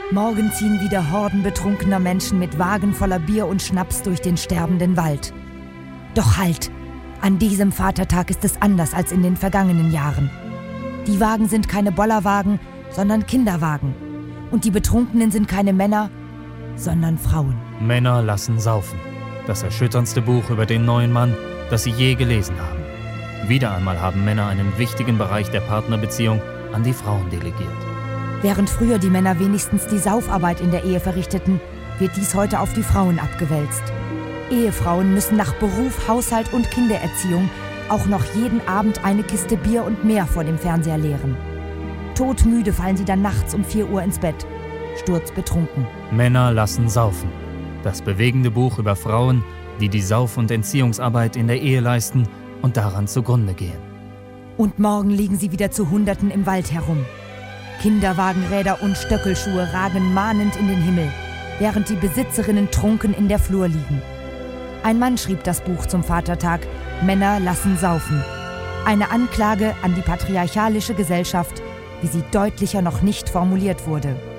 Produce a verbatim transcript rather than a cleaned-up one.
Morgen ziehen wieder Horden betrunkener Menschen mit Wagen voller Bier und Schnaps durch den sterbenden Wald. Doch halt! An diesem Vatertag ist es anders als in den vergangenen Jahren. Die Wagen sind keine Bollerwagen, sondern Kinderwagen. Und die Betrunkenen sind keine Männer, sondern Frauen. Männer lassen saufen. Das erschütterndste Buch über den neuen Mann, das sie je gelesen haben. Wieder einmal haben Männer einen wichtigen Bereich der Partnerbeziehung an die Frauen delegiert. Während früher die Männer wenigstens die Saufarbeit in der Ehe verrichteten, wird dies heute auf die Frauen abgewälzt. Ehefrauen müssen nach Beruf, Haushalt und Kindererziehung auch noch jeden Abend eine Kiste Bier und mehr vor dem Fernseher leeren. Todmüde fallen sie dann nachts um vier Uhr ins Bett, sturzbetrunken. Männer lassen saufen. Das bewegende Buch über Frauen, die die Sauf- und Entziehungsarbeit in der Ehe leisten und daran zugrunde gehen. Und morgen liegen sie wieder zu Hunderten im Wald herum. Kinderwagenräder und Stöckelschuhe ragen mahnend in den Himmel, während die Besitzerinnen trunken in der Flur liegen. Ein Mann schrieb das Buch zum Vatertag »Männer lassen saufen«. Eine Anklage an die patriarchalische Gesellschaft, wie sie deutlicher noch nicht formuliert wurde.